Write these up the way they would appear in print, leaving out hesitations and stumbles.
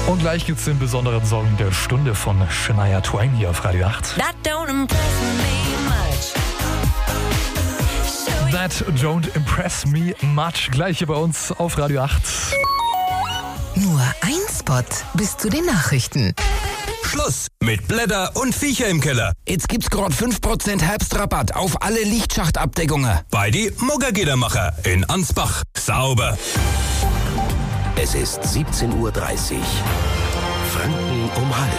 Und gleich gibt's den besonderen Song der Stunde von Shania Twain hier auf Radio 8. That don't impress me much. Gleich hier bei uns auf Radio 8. Nur ein Spot bis zu den Nachrichten. Schluss mit Blätter und Viecher im Keller. Jetzt gibt's gerade 5% Herbstrabatt auf alle Lichtschachtabdeckungen. Bei die Muggergiedermacher in Ansbach. Sauber. Es ist 17:30 Uhr. Franken um halb.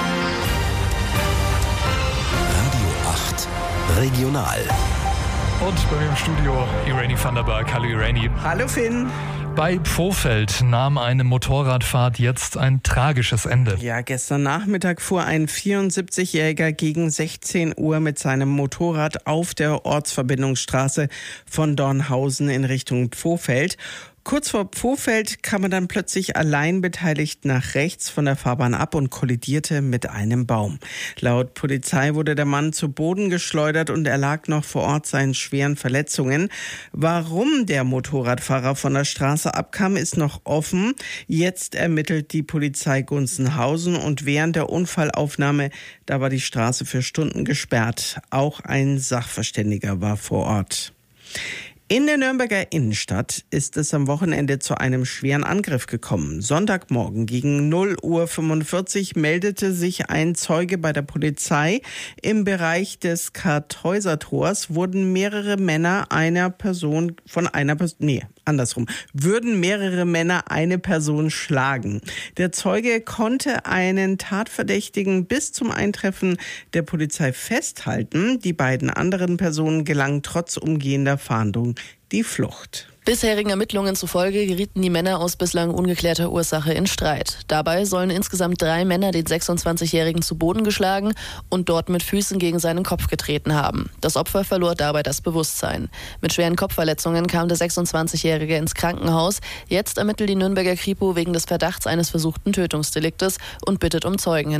Radio 8 Regional. Und bei mir im Studio Irene van der Berg. Hallo Irene. Hallo Finn. Bei Pfofeld nahm eine Motorradfahrt jetzt ein tragisches Ende. Ja, gestern Nachmittag fuhr ein 74-Jähriger gegen 16 Uhr mit seinem Motorrad auf der Ortsverbindungsstraße von Dornhausen in Richtung Pfofeld. Kurz vor Pfofeld kam er dann plötzlich allein beteiligt nach rechts von der Fahrbahn ab und kollidierte mit einem Baum. Laut Polizei wurde der Mann zu Boden geschleudert und erlag noch vor Ort seinen schweren Verletzungen. Warum der Motorradfahrer von der Straße abkam, ist noch offen. Jetzt ermittelt die Polizei Gunzenhausen und während der Unfallaufnahme, da war die Straße für Stunden gesperrt. Auch ein Sachverständiger war vor Ort. In der Nürnberger Innenstadt ist es am Wochenende zu einem schweren Angriff gekommen. Sonntagmorgen gegen 0:45 Uhr meldete sich ein Zeuge bei der Polizei. Im Bereich des Kartäusertors würden mehrere Männer eine Person schlagen. Der Zeuge konnte einen Tatverdächtigen bis zum Eintreffen der Polizei festhalten. Die beiden anderen Personen gelangen trotz umgehender Fahndung die Flucht. Bisherigen Ermittlungen zufolge gerieten die Männer aus bislang ungeklärter Ursache in Streit. Dabei sollen insgesamt 3 Männer den 26-Jährigen zu Boden geschlagen und dort mit Füßen gegen seinen Kopf getreten haben. Das Opfer verlor dabei das Bewusstsein. Mit schweren Kopfverletzungen kam der 26-Jährige ins Krankenhaus. Jetzt ermittelt die Nürnberger Kripo wegen des Verdachts eines versuchten Tötungsdeliktes und bittet um Zeugen.